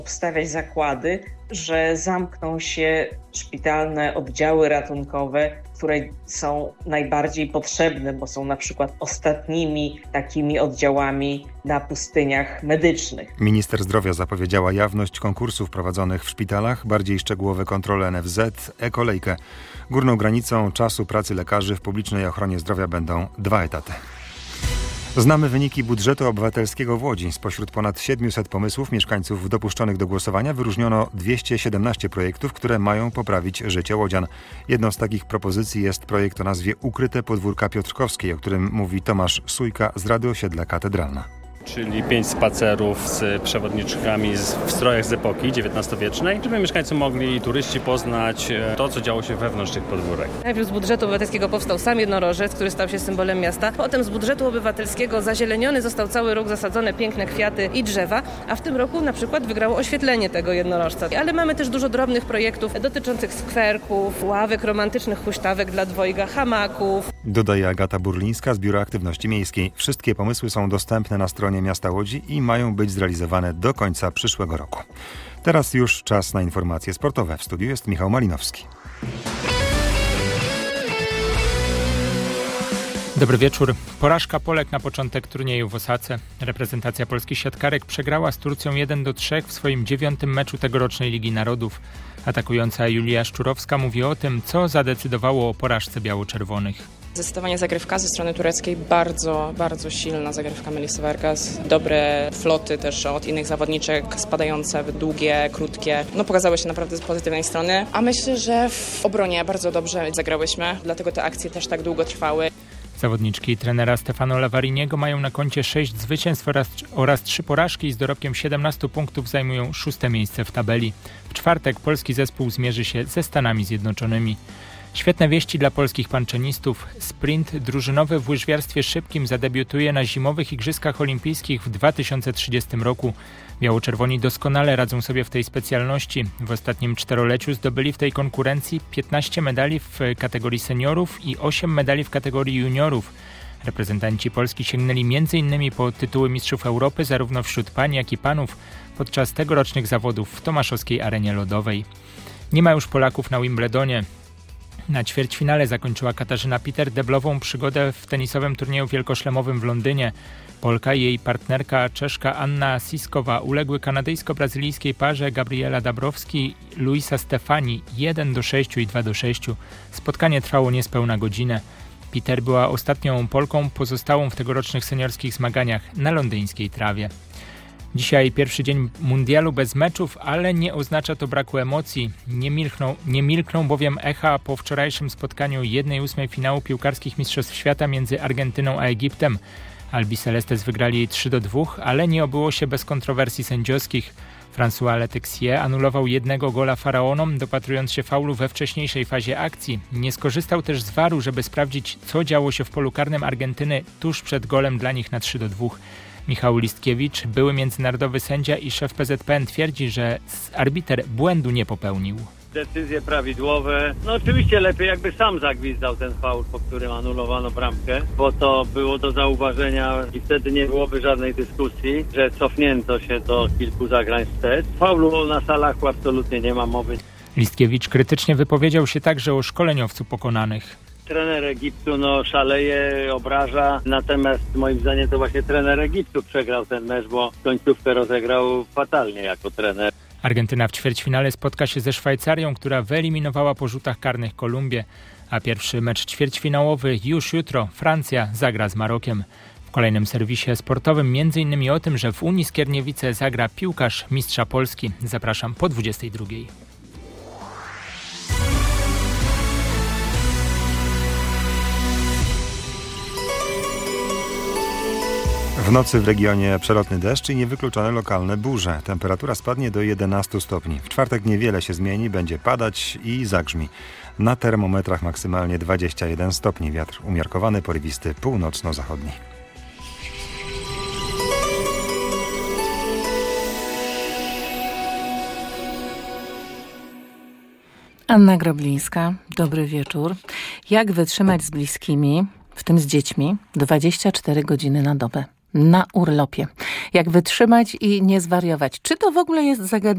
obstawiać zakłady, że zamkną się szpitalne oddziały ratunkowe, które są najbardziej potrzebne, bo są na przykład ostatnimi takimi oddziałami na pustyniach medycznych. Minister zdrowia zapowiedziała jawność konkursów prowadzonych w szpitalach, bardziej szczegółowe kontrole NFZ, e-kolejkę. Górną granicą czasu pracy lekarzy w publicznej ochronie zdrowia będą 2 etaty. Znamy wyniki budżetu obywatelskiego w Łodzi. Spośród ponad 700 pomysłów mieszkańców dopuszczonych do głosowania wyróżniono 217 projektów, które mają poprawić życie łodzian. Jedną z takich propozycji jest projekt o nazwie Ukryte Podwórka Piotrkowskiej, o którym mówi Tomasz Sujka z Rady Osiedla Katedralna. Czyli 5 spacerów z przewodniczkami w strojach z epoki XIX-wiecznej, żeby mieszkańcy mogli i turyści poznać to, co działo się wewnątrz tych podwórek. Najpierw z budżetu obywatelskiego powstał sam jednorożec, który stał się symbolem miasta. Potem z budżetu obywatelskiego zazieleniony został cały róg, zasadzone piękne kwiaty i drzewa, a w tym roku na przykład wygrało oświetlenie tego jednorożca. Ale mamy też dużo drobnych projektów dotyczących skwerków, ławek romantycznych, huśtawek dla dwojga, hamaków. Dodaje Agata Burlińska z Biura Aktywności Miejskiej. Wszystkie pomysły są dostępne na stronie miasta Łodzi i mają być zrealizowane do końca przyszłego roku. Teraz już czas na informacje sportowe. W studiu jest Michał Malinowski. Dobry wieczór. Porażka Polek na początek turnieju w Osace. Reprezentacja polskich siatkarek przegrała z Turcją 1-3 w swoim 9. meczu tegorocznej Ligi Narodów. Atakująca Julia Szczurowska mówi o tym, co zadecydowało o porażce biało-czerwonych. Zdecydowanie zagrywka ze strony tureckiej, bardzo, bardzo silna zagrywka Melisy Vargas. Dobre floty też od innych zawodniczek, spadające, długie, krótkie. Pokazały się naprawdę z pozytywnej strony. A myślę, że w obronie bardzo dobrze zagrałyśmy, dlatego te akcje też tak długo trwały. Zawodniczki trenera Stefano Lavariniego mają na koncie 6 zwycięstw oraz 3 porażki i z dorobkiem 17 punktów zajmują 6. miejsce w tabeli. W czwartek polski zespół zmierzy się ze Stanami Zjednoczonymi. Świetne wieści dla polskich panczenistów. Sprint drużynowy w łyżwiarstwie szybkim zadebiutuje na zimowych Igrzyskach Olimpijskich w 2030 roku. Biało-czerwoni doskonale radzą sobie w tej specjalności. W ostatnim 4-leciu zdobyli w tej konkurencji 15 medali w kategorii seniorów i 8 medali w kategorii juniorów. Reprezentanci Polski sięgnęli m.in. po tytuły mistrzów Europy zarówno wśród pań, jak i panów podczas tegorocznych zawodów w Tomaszowskiej Arenie Lodowej. Nie ma już Polaków na Wimbledonie. Na ćwierćfinale zakończyła Katarzyna Peter deblową przygodę w tenisowym turnieju wielkoszlemowym w Londynie. Polka i jej partnerka Czeszka Anna Siskowa uległy kanadyjsko-brazylijskiej parze Gabriela Dabrowski i Luisa Stefani 1-6 i 2-6. Spotkanie trwało niespełna godzinę. Peter była ostatnią Polką pozostałą w tegorocznych seniorskich zmaganiach na londyńskiej trawie. Dzisiaj pierwszy dzień mundialu bez meczów, ale nie oznacza to braku emocji. Nie milkną bowiem echa po wczorajszym spotkaniu 1/8 finału piłkarskich mistrzostw świata między Argentyną a Egiptem. Albi Celestes wygrali 3-2, ale nie obyło się bez kontrowersji sędziowskich. François Letexier anulował 1 gola Faraonom, dopatrując się faulu we wcześniejszej fazie akcji. Nie skorzystał też z VAR-u, żeby sprawdzić, co działo się w polu karnym Argentyny tuż przed golem dla nich na 3-2. Michał Listkiewicz, były międzynarodowy sędzia i szef PZPN twierdzi, że arbiter błędu nie popełnił. Decyzje prawidłowe. Oczywiście lepiej jakby sam zagwizdał ten faul, po którym anulowano bramkę, bo to było do zauważenia i wtedy nie byłoby żadnej dyskusji, że cofnięto się do kilku zagrań wstecz. Faulu na Salachu absolutnie nie ma mowy. Listkiewicz krytycznie wypowiedział się także o szkoleniowcu pokonanych. Trener Egiptu szaleje, obraża, natomiast moim zdaniem to właśnie trener Egiptu przegrał ten mecz, bo końcówkę rozegrał fatalnie jako trener. Argentyna w ćwierćfinale spotka się ze Szwajcarią, która wyeliminowała po rzutach karnych Kolumbię, a pierwszy mecz ćwierćfinałowy już jutro Francja zagra z Marokiem. W kolejnym serwisie sportowym m.in. o tym, że w Unii Skierniewice zagra piłkarz mistrza Polski. Zapraszam po 22. W nocy w regionie przelotny deszcz i niewykluczone lokalne burze. Temperatura spadnie do 11 stopni. W czwartek niewiele się zmieni, będzie padać i zagrzmi. Na termometrach maksymalnie 21 stopni. Wiatr umiarkowany, porywisty, północno-zachodni. Anna Groblińska, dobry wieczór. Jak wytrzymać z bliskimi, w tym z dziećmi, 24 godziny na dobę? na urlopie. Jak wytrzymać i nie zwariować? Czy to w ogóle jest zagadnienie?